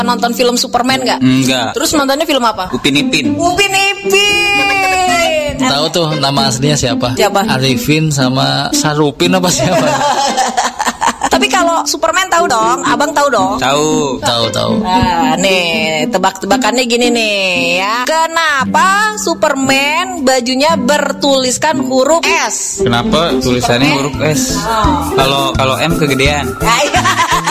nonton film Superman nggak? Enggak. Terus nontonnya film apa? Upin Ipin. Upin Ipin. Tahu tuh nama aslinya siapa? Siapa? Arifin sama Sarupin apa siapa? Tapi kalau Superman tahu dong, abang tahu dong. Tahu. Nah, nih tebak-tebakannya gini nih ya. Kenapa Superman bajunya bertuliskan huruf S? Kenapa tulisannya huruf S? Kalau M kegedean.